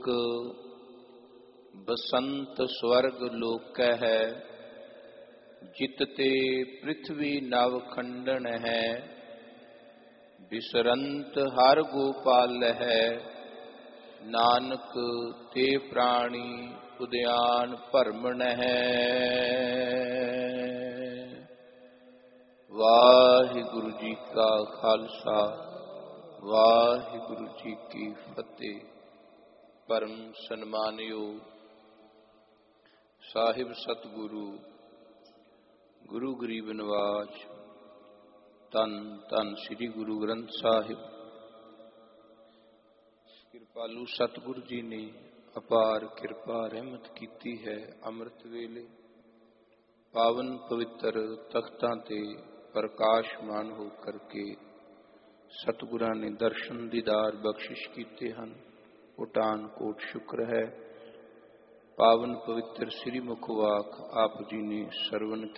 बसंत स्वर्ग लोकै है, जित ते पृथ्वी नव खंडन है। बिसरंत हर गोपाल है, नानक ते प्राणी उद्यान भरमण है। वाहिगुरु जी का खालसा, वाहिगुरु जी की फतेह। परम सन्मानयोग साहिब सतगुरु गुरु गरीब नवाज धन धन श्री गुरु ग्रंथ साहिब, कृपालु सतगुरु जी ने अपार कृपा रहमत कीती है। अमृत वेले पावन पवित्र तख्तां ते प्रकाशमान होकर के सतगुरां ने दर्शन दीदार बख्शिश कीते हैं। कोटान कोट शुक्र है। पावन पवित्र श्री मुखवाक आप जी ने सरवण